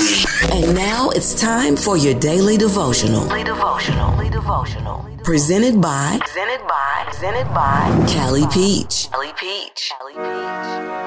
And now it's time for your daily devotional. Presented by Callie Peach.